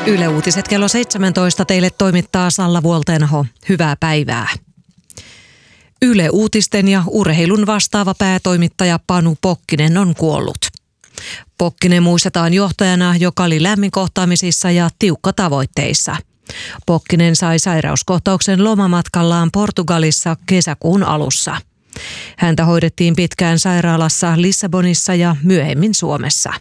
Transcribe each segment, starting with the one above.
Yle Uutiset kello 17 teille toimittaa Salla Vuoltenho. Hyvää päivää. Yle Uutisten ja urheilun vastaava päätoimittaja Panu Pokkinen on kuollut. Pokkinen muistetaan johtajana, joka oli lämminkohtaamisissa ja tiukkatavoitteissa. Pokkinen sai sairauskohtauksen lomamatkallaan Portugalissa kesäkuun alussa. Häntä hoidettiin pitkään sairaalassa Lissabonissa ja myöhemmin Suomessa.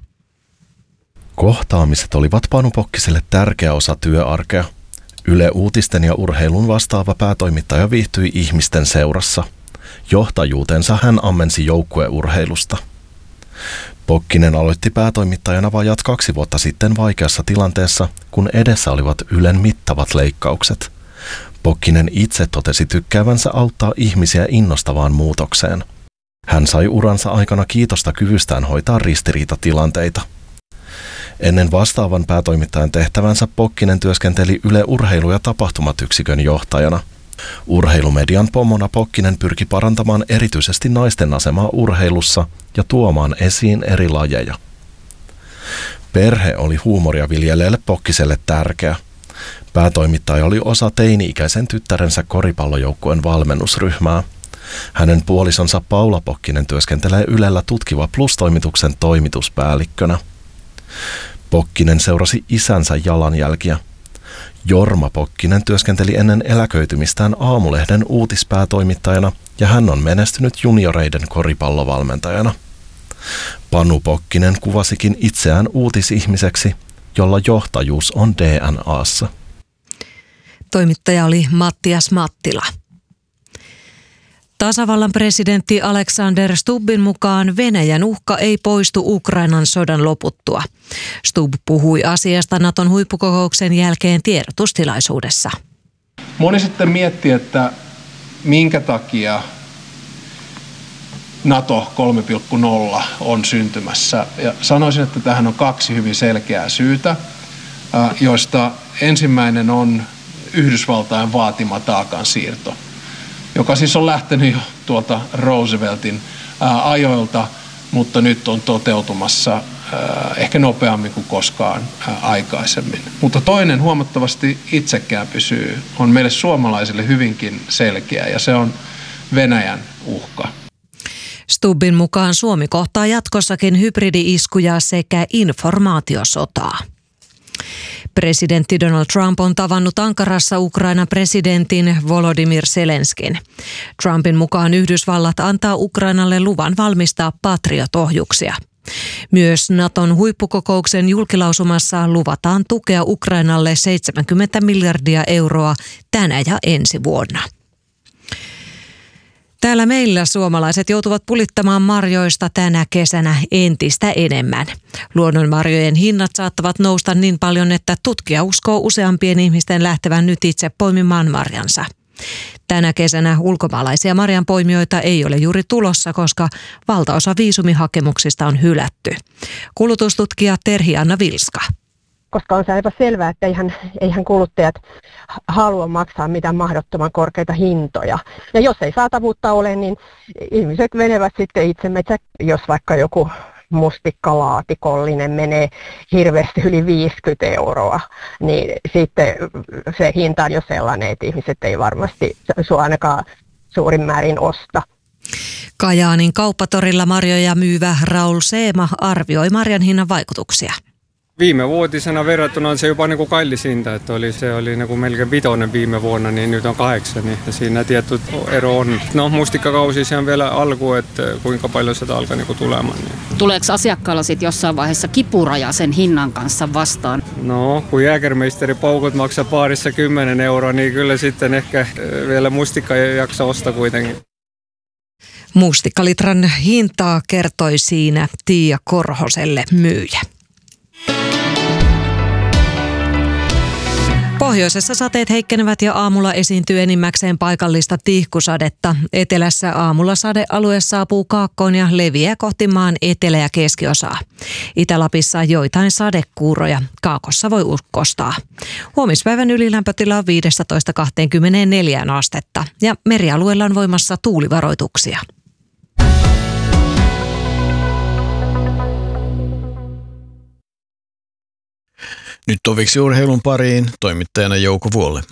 Kohtaamiset olivat Panu Pokkiselle tärkeä osa työarkea. Yle Uutisten ja urheilun vastaava päätoimittaja viihtyi ihmisten seurassa. Johtajuutensa hän ammensi joukkueurheilusta. Pokkinen aloitti päätoimittajana vajat 2 vuotta sitten vaikeassa tilanteessa, kun edessä olivat Ylen mittavat leikkaukset. Pokkinen itse totesi tykkäävänsä auttaa ihmisiä innostavaan muutokseen. Hän sai uransa aikana kiitosta kyvystään hoitaa ristiriitatilanteita. Ennen vastaavan päätoimittajan tehtävänsä Pokkinen työskenteli Yle Urheilu- ja tapahtumat-yksikön johtajana. Urheilumedian pomona Pokkinen pyrki parantamaan erityisesti naisten asemaa urheilussa ja tuomaan esiin eri lajeja. Perhe oli huumoria viljeleelle Pokkiselle tärkeä. Päätoimittaja oli osa teini-ikäisen tyttärensä koripallojoukkueen valmennusryhmää. Hänen puolisonsa Paula Pokkinen työskentelee Ylellä Tutkiva Plus-toimituksen toimituspäällikkönä. Pokkinen seurasi isänsä jalanjälkiä. Jorma Pokkinen työskenteli ennen eläköitymistään Aamulehden uutispäätoimittajana ja hän on menestynyt junioreiden koripallovalmentajana. Panu Pokkinen kuvasikin itseään uutisihmiseksi, jolla johtajuus on DNA:ssa. Toimittaja oli Mattias Mattila. Tasavallan presidentti Alexander Stubbin mukaan Venäjän uhka ei poistu Ukrainan sodan loputtua. Stubb puhui asiasta Naton huippukokouksen jälkeen tiedotustilaisuudessa. Moni sitten miettii, että minkä takia NATO 3.0 on syntymässä. Ja sanoisin, että tähän on 2 hyvin selkeää syytä, joista ensimmäinen on Yhdysvaltain vaatima taakansiirto, joka siis on lähtenyt jo tuolta Rooseveltin ajoilta, mutta nyt on toteutumassa ehkä nopeammin kuin koskaan aikaisemmin. Mutta toinen huomattavasti itsekään pysyy, on meille suomalaisille hyvinkin selkeä ja se on Venäjän uhka. Stubbin mukaan Suomi kohtaa jatkossakin hybridi-iskuja sekä informaatiosotaa. Presidentti Donald Trump on tavannut Ankarassa Ukrainan presidentin Volodymyr Zelenskin. Trumpin mukaan Yhdysvallat antaa Ukrainalle luvan valmistaa Patriot-ohjuksia. Myös Naton huippukokouksen julkilausumassa luvataan tukea Ukrainalle 70 miljardia euroa tänä ja ensi vuonna. Täällä meillä suomalaiset joutuvat pulittamaan marjoista tänä kesänä entistä enemmän. Luonnonmarjojen hinnat saattavat nousta niin paljon, että tutkija uskoo useampien ihmisten lähtevän nyt itse poimimaan marjansa. Tänä kesänä ulkomaalaisia marjanpoimijoita ei ole juuri tulossa, koska valtaosa viisumihakemuksista on hylätty. Kulutustutkija Terhi-Anna Vilska. Koska on se aivan selvää, että eihän kuluttajat halua maksaa mitään mahdottoman korkeita hintoja. Ja jos ei saatavuutta ole, niin ihmiset menevät sitten itse, jos vaikka joku mustikkalaatikollinen menee hirveästi yli 50 €, niin sitten se hinta on jo sellainen, että ihmiset ei varmasti ainakaan suurin määrin osta. Kajaanin kauppatorilla marjoja myyvä Raul Seema arvioi marjan hinnan vaikutuksia. Viime vuotisena verrattuna on se jopa niin kuin kallis hinta, että se oli niin kuin melkein 5 viime vuonna, niin nyt on 8, niin siinä tietty ero on. No mustikkakausi se on vielä alku, että kuinka paljon sitä alkaa niin kuin tulemaan. Niin. Tuleeko asiakkaalla sitten jossain vaiheessa kipuraja sen hinnan kanssa vastaan? No, kun Jägermeisterin paukut maksaa paarissa 10 €, niin kyllä sitten ehkä vielä mustikka ei jaksa ostaa kuitenkin. Mustikkalitran hintaa kertoi siinä Tiia Korhoselle myyjä. Pohjoisessa sateet heikkenevät ja aamulla esiintyy enimmäkseen paikallista tihkusadetta. Etelässä aamulla sadealue saapuu kaakkoon ja leviää kohti maan etelä- ja keskiosaa. Itä-Lapissa joitain sadekuuroja. Kaakossa voi ukkostaa. Huomispäivän ylilämpötila on 15–24 astetta ja merialueella on voimassa tuulivaroituksia. Nyt toviksi urheilun pariin toimittajana Jouko Vuolle.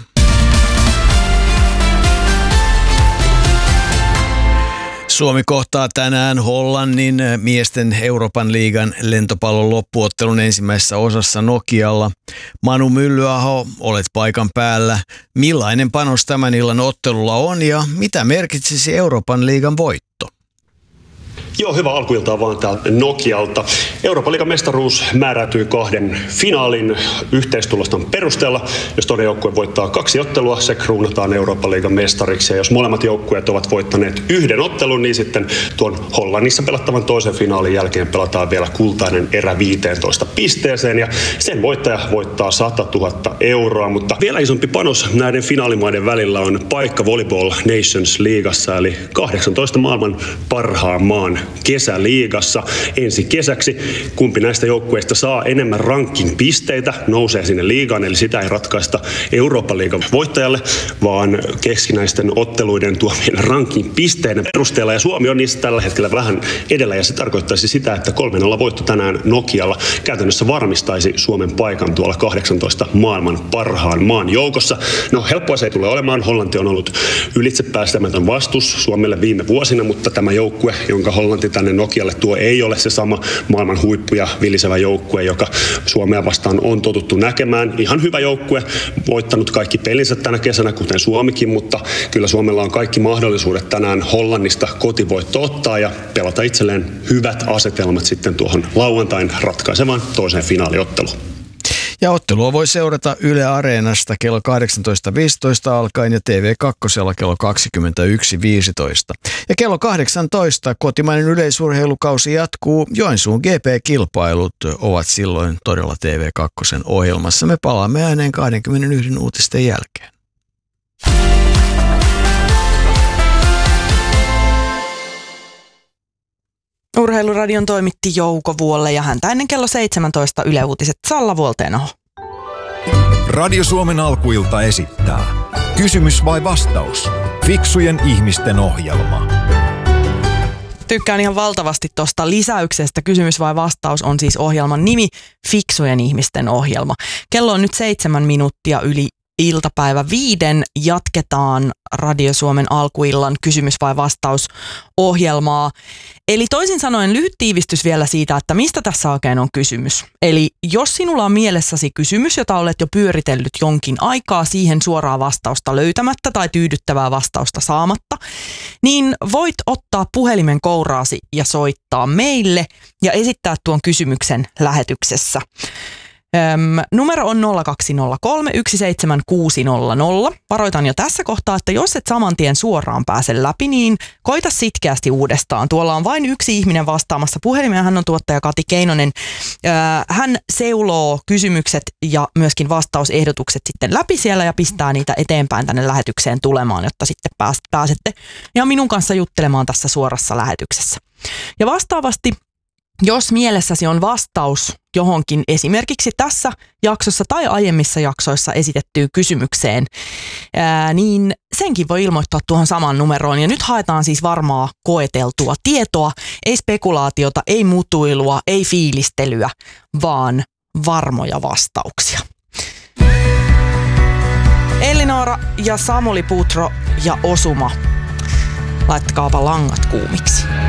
Suomi kohtaa tänään Hollannin miesten Euroopan liigan lentopallon loppuottelun ensimmäisessä osassa Nokialla. Manu Myllyaho, olet paikan päällä. Millainen panos tämän illan ottelulla on ja mitä merkitsisi Euroopan liigan voitto? Joo, hyvä alkuiltaa vaan täältä Nokialta. Euroopan liigan mestaruus määräytyy 2 finaalin yhteistuloston perusteella. Jos toinen joukkue voittaa 2 ottelua, se kruunataan Euroopan liigan mestariksi. Ja jos molemmat joukkueet ovat voittaneet 1 ottelun, niin sitten tuon Hollannissa pelattavan toisen finaalin jälkeen pelataan vielä kultainen erä 15 pisteeseen. Ja sen voittaja voittaa 100 000 euroa. Mutta vielä isompi panos näiden finaalimaiden välillä on paikka Volleyball Nations Liigassa, eli 18 maailman parhaan maan kesäliigassa ensi kesäksi. Kumpi näistä joukkueista saa enemmän ranking-pisteitä, nousee sinne liigaan, eli sitä ei ratkaista Euroopan liigan voittajalle, vaan keskinäisten otteluiden tuomien ranking-pisteiden perusteella. Ja Suomi on niissä tällä hetkellä vähän edellä, ja se tarkoittaisi sitä, että 3-0 voitto tänään Nokialla käytännössä varmistaisi Suomen paikan tuolla 18 maailman parhaan maan joukossa. No helppoa se ei tule olemaan. Hollanti on ollut ylitsepääsemätön vastus Suomelle viime vuosina, mutta tämä joukkue, jonka Hollanti tänne Nokialle tuo, ei ole se sama maailman huippu ja villisevä joukkue, joka Suomea vastaan on totuttu näkemään. Ihan hyvä joukkue, voittanut kaikki pelinsä tänä kesänä, kuten Suomikin, mutta kyllä Suomella on kaikki mahdollisuudet tänään Hollannista kotivoitto ottaa ja pelata itselleen hyvät asetelmat sitten tuohon lauantain ratkaisevaan toiseen finaaliotteluun. Ja ottelua voi seurata Yle Areenasta kello 18.15 alkaen ja TV2 kello 21.15. Ja kello 18 kotimainen yleisurheilukausi jatkuu. Joensuun GP-kilpailut ovat silloin todella TV2 ohjelmassa. Me palaamme ääneen 21 uutisten jälkeen. Urheiluradion toimitti Jouko Vuolle ja häntä ennen kello 17 Yle Uutiset Salla Vuolteenoho. Radio Suomen alkuilta esittää Kysymys vai vastaus? Fiksujen ihmisten ohjelma. Tykkään ihan valtavasti tuosta lisäyksestä. Kysymys vai vastaus on siis ohjelman nimi, Fiksujen ihmisten ohjelma. Kello on nyt 7 minuuttia yli iltapäivä 5. Jatketaan Radio Suomen alkuillan kysymys vai vastaus ohjelmaa. Eli toisin sanoen lyhyt tiivistys vielä siitä, että mistä tässä oikein on kysymys. Eli jos sinulla on mielessäsi kysymys, jota olet jo pyöritellyt jonkin aikaa siihen suoraa vastausta löytämättä tai tyydyttävää vastausta saamatta, niin voit ottaa puhelimen kouraasi ja soittaa meille ja esittää tuon kysymyksen lähetyksessä. Numero on 0203 17600. Varoitan jo tässä kohtaa, että jos et saman tien suoraan pääse läpi, niin koita sitkeästi uudestaan. Tuolla on vain yksi ihminen vastaamassa puhelimeen. Hän on tuottaja Kati Keinonen. Hän seuloo kysymykset ja myöskin vastausehdotukset sitten läpi siellä ja pistää niitä eteenpäin tänne lähetykseen tulemaan, jotta sitten pääsette ihan minun kanssa juttelemaan tässä suorassa lähetyksessä. Ja vastaavasti, jos mielessäsi on vastaus johonkin esimerkiksi tässä jaksossa tai aiemmissa jaksoissa esitettyyn kysymykseen, niin senkin voi ilmoittaa tuohon samaan numeroon. Ja nyt haetaan siis varmaa koeteltua tietoa, ei spekulaatiota, ei mutuilua, ei fiilistelyä, vaan varmoja vastauksia. Elinora ja Samuli Putro ja Osuma, laittakaapa langat kuumiksi.